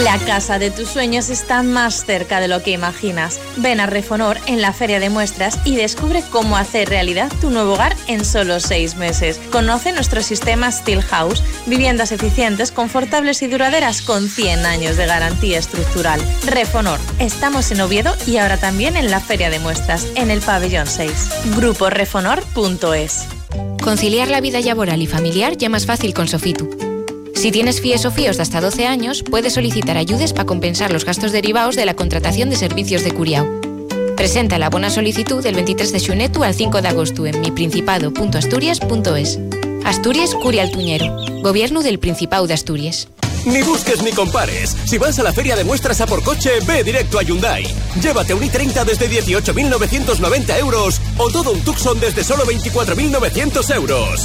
La casa de tus sueños está más cerca de lo que imaginas. Ven a Refonor en la Feria de Muestras y descubre cómo hacer realidad tu nuevo hogar en solo 6 meses. Conoce nuestro sistema Steel House, viviendas eficientes, confortables y duraderas con 100 años de garantía estructural. Refonor, estamos en Oviedo y ahora también en la Feria de Muestras, en el pabellón 6. Gruporefonor.es. Conciliar la vida laboral y familiar ya más fácil con Sofitu. Si tienes FIES o FIOs de hasta 12 años, puedes solicitar ayudas para compensar los gastos derivados de la contratación de servicios de curiao. Presenta la bona solicitud del 23 de xunetu al 5 de agosto en miprincipado.asturias.es. Asturias Curia Altuñero. Gobierno del Principado de Asturias. Ni busques ni compares. Si vas a la Feria de Muestras a por coche, ve directo a Hyundai. Llévate un i30 desde 18.990 euros o todo un Tucson desde solo 24.900 euros.